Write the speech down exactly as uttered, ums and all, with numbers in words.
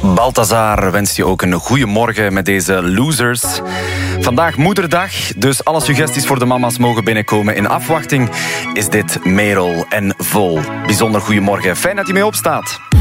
Balthazar wenst je ook een goede morgen met deze losers. Vandaag moederdag, dus alle suggesties voor de mama's mogen binnenkomen. In afwachting is dit Merel en Vol. Bijzonder goedemorgen, fijn dat je mee opstaat.